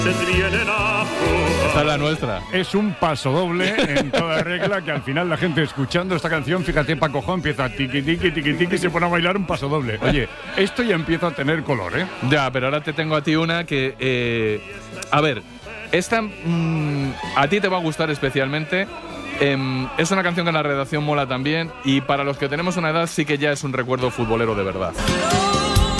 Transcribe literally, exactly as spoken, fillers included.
Esta es la nuestra. Es un paso doble en toda regla que al final la gente escuchando esta canción, fíjate, Paco Jo empieza tiqui tiqui tiqui tiqui y se pone a bailar un paso doble. Oye, esto ya empieza a tener color, ¿eh? Ya, pero ahora te tengo a ti una que... Eh, a ver, esta mmm, a ti te va a gustar especialmente. Eh, es una canción que en la redacción mola también y para los que tenemos una edad sí que ya es un recuerdo futbolero de verdad.